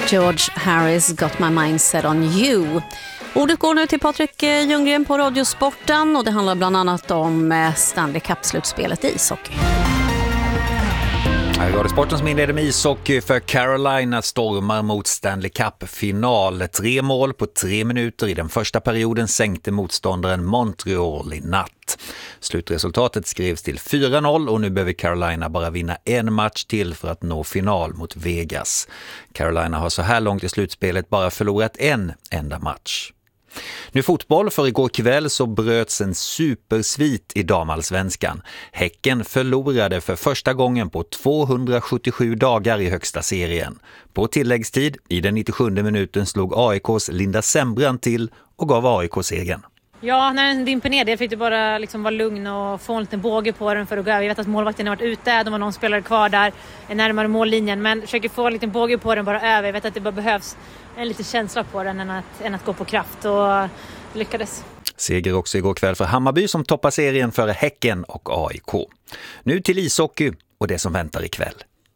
George Harris, Got My Mind Set On You. Ordet går nu till Patrik Ljunggren på Radiosporten och det handlar bland annat om Stanley Cup-slutspelet i ishockey. Radiosporten som inleder med ishockey för Carolina stormar mot Stanley Cup-final. 3 mål på 3 minuter i den första perioden sänkte motståndaren Montreal i natt. Slutresultatet skrevs till 4-0 och nu behöver Carolina bara vinna en match till för att nå final mot Vegas. Carolina har så här långt i slutspelet bara förlorat en enda match. Nu fotboll, för igår kväll så bröts en supersvit i damallsvenskan. Häcken förlorade för första gången på 277 dagar i högsta serien. På tilläggstid i den 97 minuten slog AIKs Linda Sembrand till och gav AIK segern. Ja, när den dimper ner, det fick du bara liksom vara lugn och få en liten båge på den för att gå över. Jag vet att målvakten har varit ute, de har någon spelare kvar där närmare mållinjen, men försöker få en liten båge på den bara över. Jag vet att det bara behövs en liten känsla på den än att gå på kraft, och lyckades. Seger också igår kväll för Hammarby som toppar serien före Häcken och AIK. Nu till ishockey och det som väntar ikväll.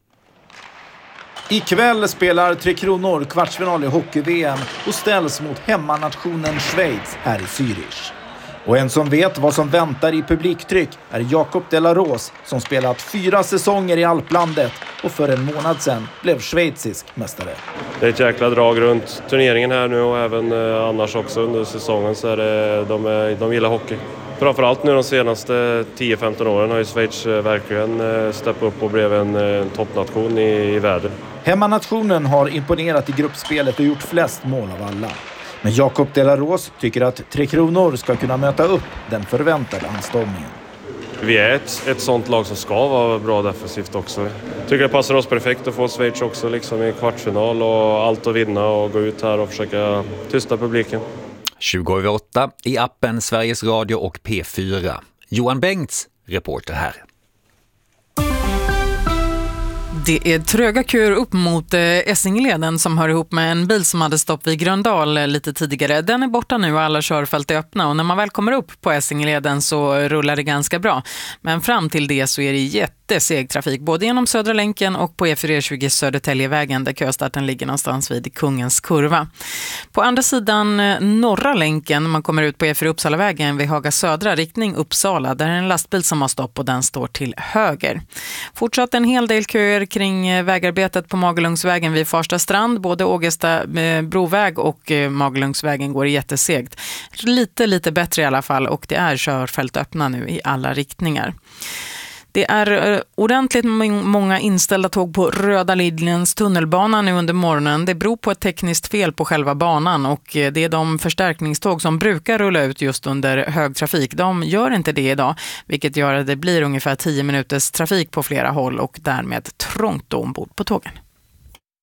Ikväll spelar Tre Kronor kvartsfinal i hockey-VM och ställs mot hemmanationen Schweiz här i Zürich. Och en som vet vad som väntar i publiktryck är Jakob de la Rose, som spelat 4 säsonger i Alplandet och för en månad sedan blev schweizisk mästare. Det är ett jäkla drag runt turneringen här nu och även annars också under säsongen, så är det, de gillar hockey. Framförallt nu de senaste 10-15 åren har ju Schweiz verkligen steppat upp och blev en toppnation i världen. Hemmanationen har imponerat i gruppspelet och gjort flest mål av alla. Men Jakob de la Rose tycker att Tre Kronor ska kunna möta upp den förväntade anstormningen. Vi är ett sånt lag som ska vara bra defensivt också. Jag tycker det passar oss perfekt att få Schweiz också liksom i kvartsfinal och allt att vinna och gå ut här och försöka tysta publiken. 20:08 i appen Sveriges Radio och P4. Johan Bengts, reporter här. Det är tröga köer upp mot Essingeleden som hör ihop med en bil som hade stopp vid Gröndal lite tidigare. Den är borta nu och alla körfält är öppna, och när man väl kommer upp på Essingeleden så rullar det ganska bra. Men fram till det så är det jätteseg trafik både genom Södra länken och på E420 Södertäljevägen där köstarten ligger någonstans vid Kungens kurva. På andra sidan Norra länken, när man kommer ut på E4 Uppsalavägen vid Haga Södra riktning Uppsala, där är en lastbil som har stopp och den står till höger. Fortsatt en hel del köer kring vägarbetet på Magelungsvägen vid Farsta strand. Både Ågesta broväg och Magelungsvägen går jättesegt. Lite bättre i alla fall, och det är körfält öppna nu i alla riktningar. Det är ordentligt många inställda tåg på Röda linjens tunnelbana nu under morgonen. Det beror på ett tekniskt fel på själva banan, och det är de förstärkningståg som brukar rulla ut just under högtrafik. De gör inte det idag, vilket gör att det blir ungefär 10 minuters trafik på flera håll och därmed trångt ombord på tågen.